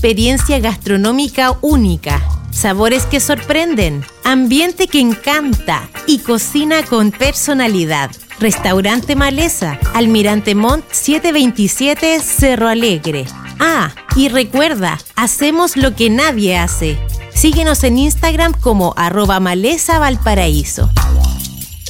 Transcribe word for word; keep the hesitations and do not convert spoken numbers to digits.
experiencia gastronómica única, sabores que sorprenden, ambiente que encanta y cocina con personalidad. Restaurante Maleza, Almirante Montt setecientos veintisiete, Cerro Alegre. Ah, y recuerda, hacemos lo que nadie hace. Síguenos en Instagram como arroba Maleza Valparaíso.